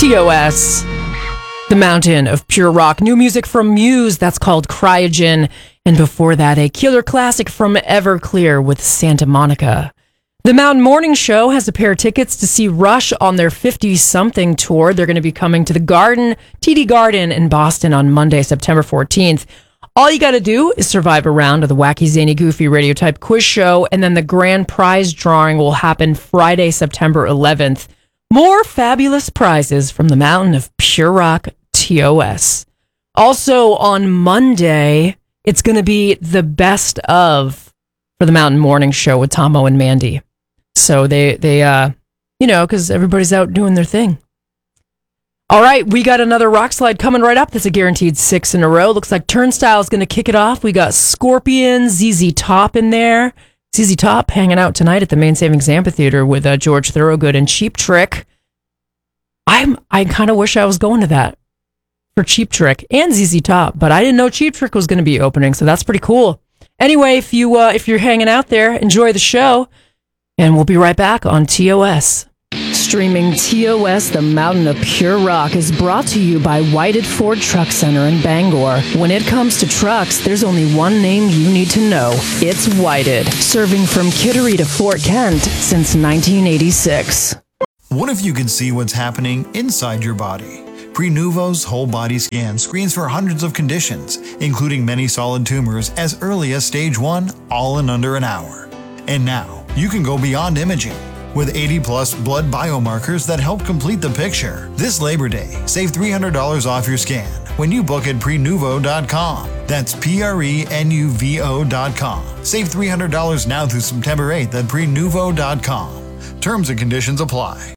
TOS, the mountain of pure rock. New music from Muse, that's called Cryogen. And before that, a killer classic from Everclear with Santa Monica. The Mountain Morning Show has a pair of tickets to see Rush on their 50-something tour. They're going to be coming to the Garden, TD Garden in Boston on Monday, September 14th. All you got to do is survive a round of the Wacky, Zany, Goofy radio type quiz show, and then the grand prize drawing will happen Friday, September 11th. More fabulous prizes from the mountain of pure rock, TOS. Also on Monday, it's going to be the best of for the Mountain Morning Show with Tomo and Mandy. So they because everybody's out doing their thing. All right, we got another rock slide coming right up. That's a guaranteed 6 in a row. Looks like Turnstile is going to kick it off. We got Scorpions, ZZ Top in there. ZZ Top hanging out tonight at the Main Savings Amphitheater with George Thorogood and Cheap Trick. I kind of wish I was going to that for Cheap Trick and ZZ Top, but I didn't know Cheap Trick was going to be opening, so that's pretty cool. Anyway, if you're hanging out there, enjoy the show, and we'll be right back on TOS. Streaming TOS, the mountain of pure rock, is brought to you by Whited Ford Truck Center in Bangor. When it comes to trucks, there's only one name you need to know. It's Whited, serving from Kittery to Fort Kent since 1986. What if you could see what's happening inside your body? Prenuvo's whole body scan screens for hundreds of conditions, including many solid tumors as early as stage 1, all in under an hour. And now, you can go beyond imaging. With 80-plus blood biomarkers that help complete the picture. This Labor Day, save $300 off your scan when you book at Prenuvo.com. That's Prenuvo.com. Save $300 now through September 8th at Prenuvo.com. Terms and conditions apply.